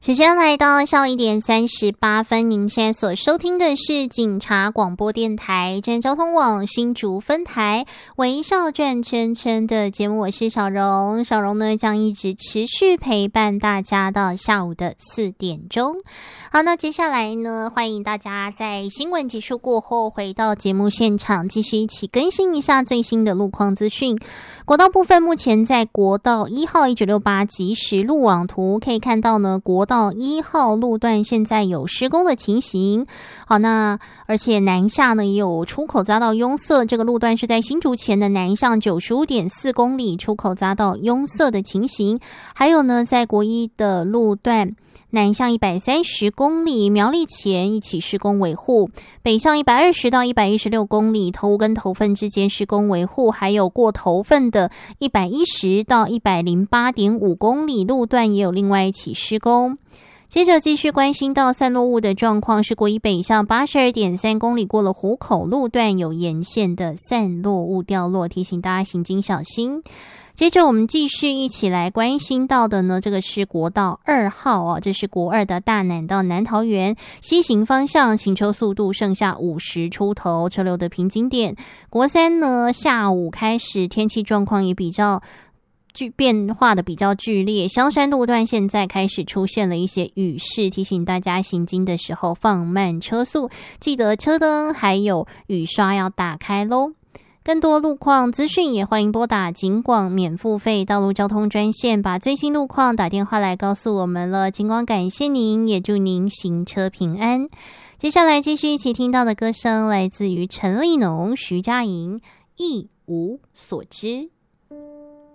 时间来到下午1:38，您现在所收听的是警察广播电台真交通网新竹分台微笑转圈圈的节目，我是小荣。小荣呢将一直持续陪伴大家到下午的4点钟。好，那接下来呢，欢迎大家在新闻结束过后回到节目现场，继续一起更新一下最新的路况资讯。国道部分，目前在国道1号1968即时路网图可以看到呢，国道1号路段现在有施工的情形。好，那而且南下呢也有出口匝道拥塞，这个路段是在新竹前的南向 95.4 公里，出口匝道拥塞的情形。还有呢，在国一的路段南向130公里，苗栗前一起施工维护；北向120到116公里，头跟头份之间施工维护，还有过头份的110到108.5公里路段也有另外一起施工。接着继续关心到散落物的状况，是国一北向82.3公里过了湖口路段有沿线的散落物掉落，提醒大家行经小心。接着我们继续一起来关心到的呢，这个是国道2号哦，这是国2的大南到南桃园西行方向，行车速度剩下50出头，车流的瓶颈点。国3呢，下午开始天气状况也比较变化的比较剧烈，香山路段现在开始出现了一些雨势，提醒大家行经的时候放慢车速，记得车灯还有雨刷要打开咯。更多路况资讯也欢迎拨打警广免付费道路交通专线，把最新路况打电话来告诉我们了。警广感谢您，也祝您行车平安。接下来继续一起听到的歌声来自于陈立农、徐佳莹，一无所知。